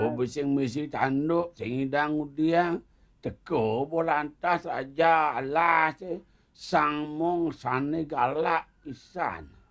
bising misi tanduk sing indang udiang teko polantas aja alas sang mong sane galak pisan.